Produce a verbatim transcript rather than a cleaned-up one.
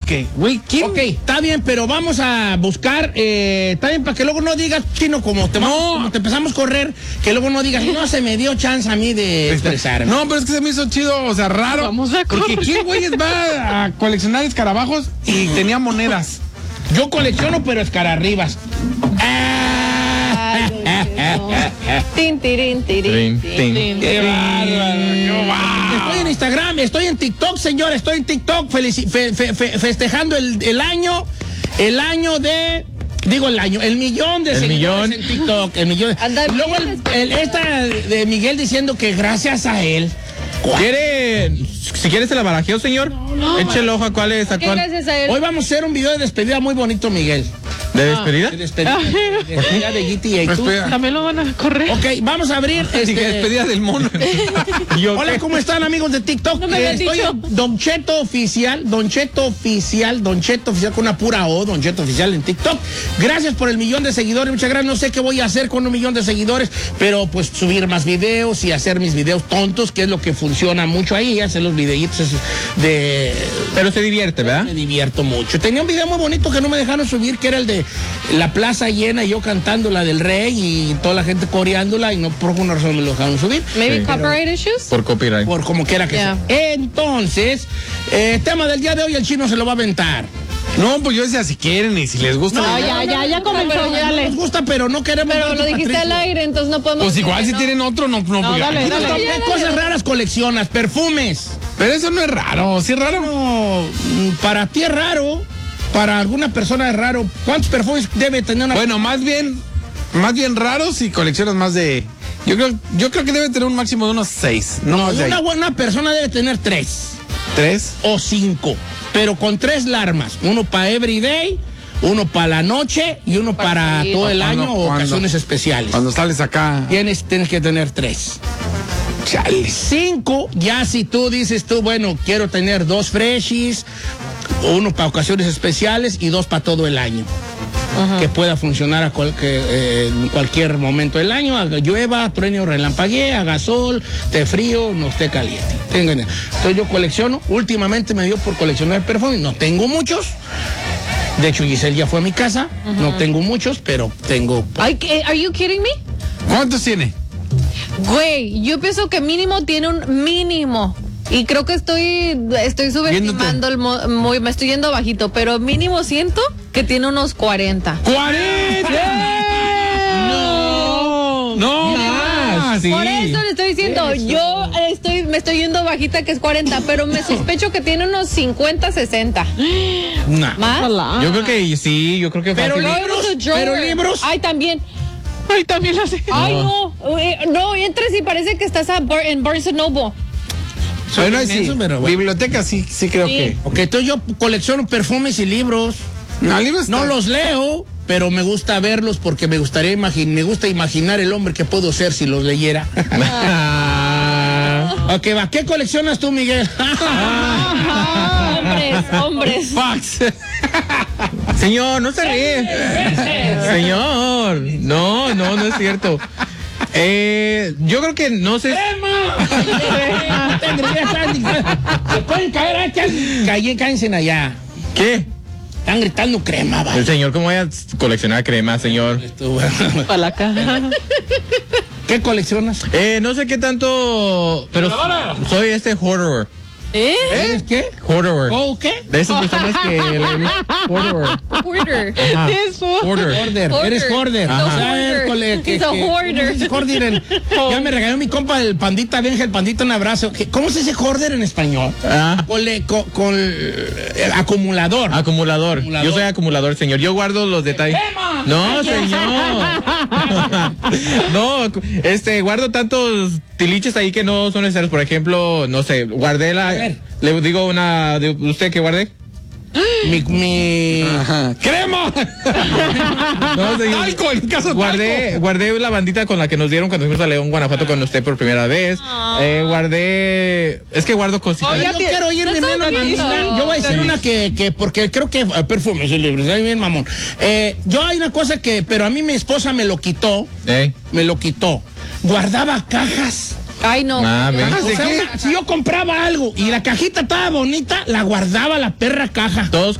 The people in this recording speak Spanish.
que, güey, ¿quién? Ok, está bien, pero vamos a buscar, eh, está bien, para que luego no digas, chino, como te, vamos, No. como te empezamos a correr, que luego no digas, no se me dio chance a mí de expresarme. No, pero es que se me hizo chido, o sea, raro. Vamos a porque correr. ¿quién, güeyes, va a coleccionar escarabajos y tenía monedas? Yo colecciono, pero escararribas. Ay, Dios mío. Tin, tirin, tirin, Tin, tin, tin. ¡Qué bárbaro! ¡Qué bárbaro! Estoy en Instagram, estoy en TikTok, señor, estoy en TikTok felici- fe- fe- fe- festejando el, el año, el año de, digo el año, el millón de El seguidores millón. en TikTok, el millón. Anda Luego bien, el, el- esta de Miguel diciendo que gracias a él. ¿Quiere, si quieres se la barajeo, señor? Eche el ojo a cuál es, a ¿Qué cuál. gracias a él? Hoy vamos a hacer un video de despedida muy bonito, Miguel. ¿De despedida? De despedida, de despedida de G T A. ¿Tú? Despedida. También lo van a correr. Ok, vamos a abrir. Así que este, despedida del mono. Yo, Hola, ¿qué? ¿cómo están, amigos de TikTok? No me Eh, habían estoy dicho. en Don Cheto Oficial, Don Cheto Oficial, Don Cheto Oficial con una pura O, Don Cheto Oficial en TikTok. Gracias por el millón de seguidores, muchas gracias. No sé qué voy a hacer con un millón de seguidores, pero pues subir más videos y hacer mis videos tontos, que es lo que funciona mucho ahí, hacer los videitos esos de... Pero se divierte, ¿verdad? Me divierto mucho. Tenía un video muy bonito que no me dejaron subir, que era el de la plaza llena y yo cantando la del rey y toda la gente coreándola y no por alguna razón me lo dejaron subir. Maybe Sí. copyright issues. Por copyright. Por como quiera que Yeah. sea. Entonces, eh, tema del día de hoy, el chino se lo va a aventar. No, pues yo decía, si quieren y si les gusta. No, ya, ya, ya comenzó, Pero ya no le. nos gusta, pero no queremos. Pero ver lo tu dijiste al Patricio. aire, entonces no podemos. Pues igual decir si que tienen no. otro, no, no, No, pues ya. dale, Dinos, dale. ¿qué cosas raras coleccionas? Perfumes. Pero eso no es raro, sí es raro. No, mm, para ti es raro. Para alguna persona es raro. ¿Cuántos perfumes debe tener una Bueno, más bien, más bien raros si coleccionas más de. Yo creo, yo creo que debe tener un máximo de unos seis, no, más de ahí. Una buena persona debe tener tres ¿Tres? o cinco, pero con tres larmas. Uno para everyday, uno para la noche y uno Para para salir. todo el Cuando- año o cuando- ocasiones especiales. Cuando sales acá. Tienes, tienes que tener tres. Chale. Cinco, ya si tú dices tú, bueno, quiero tener dos freshies, uno para ocasiones especiales y dos para todo el año. Que pueda funcionar a cual- que, eh, en cualquier momento del año, haga llueva, truene o relampaguee, haga sol, esté frío, no esté caliente. Tengan- Entonces yo colecciono, últimamente me dio por coleccionar perfumes, no tengo muchos. De hecho, Giselle ya fue a mi casa, no tengo muchos, pero tengo... Ay, ¿qué? Are you kidding me? ¿Cuántos tiene? Güey, yo pienso que mínimo tiene un mínimo. Y creo que estoy estoy subestimando el mo- muy, me estoy yendo bajito, pero mínimo siento que tiene unos cuarenta. ¡cuarenta! No. No. Más, sí. Por eso le estoy diciendo, yo estoy me estoy yendo bajita que es cuarenta, pero me sospecho que tiene unos cincuenta, sesenta. Nah. ¿Más? Yo creo que sí, yo creo que Pero fácil. no- Ay, libros, los drawers. pero libros. Ay, también. Ay, también la sé. Ay, no. Eh, No, entres y parece que estás a Bar- en Barnes Noble. Soy Bueno, ahí sí. inmenso, pero bueno. Biblioteca sí, sí creo Sí. que. Ok, entonces yo colecciono perfumes y libros. No, libros No está- los leo, pero me gusta verlos porque me gustaría imagi- me gusta imaginar el hombre que puedo ser si los leyera. Ok, va. ¿Qué coleccionas tú, Miguel? Ah, hombres, hombres. Fax. Señor, no se ríe. Señor, no, no, no es cierto. Eh, yo creo que no sé. Se pueden caer acá. Calle, cállense allá. ¿Qué? Están gritando crema, va. El señor, ¿cómo voy a coleccionar crema, señor? Para la caja. ¿Qué coleccionas? Eh, no sé qué tanto, pero soy este hoarder. ¿Eh? ¿Eres qué? Hoarder. ¿Oh, qué? De esas personas que le hoarder. Hoarder. Ajá. Eso. Hoarder. Hoarder, Hoarder. eres hoarder. He's a O sea, hoarder. cole- que- He's a que- hoarder. ¿cómo se dice hoarder en- Ya me regaló mi compa el pandita, Benja, el pandita, un abrazo. ¿Qué- ¿Cómo se dice hoarder en español? Ah. Cole- co- con, eh, acumulador. Acumulador. Acumulador. Yo soy acumulador, señor. Yo guardo los detalles. No, señor. No, este, guardo tantos tiliches ahí que no son necesarios. Por ejemplo, no sé, guardé la. ver. Le digo una de usted que guardé. Mi, mi... Ajá. ¡Crema! No, señor. Talco, en caso Guardé, guardé la bandita con la que nos dieron cuando fuimos a León, Guanajuato con usted por primera vez. Eh, guardé. Es que guardo cositas. Oye, yo quiero irme no menos está mamila. bonito. Yo voy a decir una que, que porque creo que eh, perfumes y libros, ahí bien mamón. Eh, yo hay una cosa que, pero a mí mi esposa me lo quitó, Eh. me lo quitó. Guardaba cajas. Ay, no. Ah, ven. O sea, una- si yo compraba algo y la cajita estaba bonita, la guardaba la perra caja. Todos